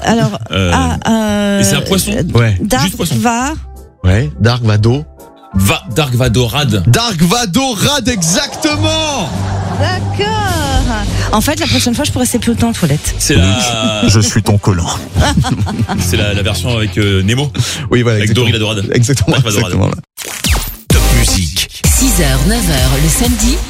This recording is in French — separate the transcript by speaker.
Speaker 1: Alors,
Speaker 2: Et c'est un poisson.
Speaker 3: Ouais.
Speaker 2: Juste poisson.
Speaker 1: Darkvar.
Speaker 3: Ouais. Dark Vado.
Speaker 2: Dark Vadorad.
Speaker 3: Dark Vadorad, exactement.
Speaker 1: D'accord. En fait, la prochaine fois, je pourrais rester plus longtemps en toilette.
Speaker 2: C'est la,
Speaker 3: Je suis ton collant.
Speaker 2: c'est la version avec Nemo.
Speaker 3: Oui, voilà.
Speaker 2: Avec Dory la Dorade.
Speaker 3: Exactement.
Speaker 2: Dark Vadorad.
Speaker 3: Exactement.
Speaker 4: Top musique.
Speaker 5: 6h, 9h le samedi,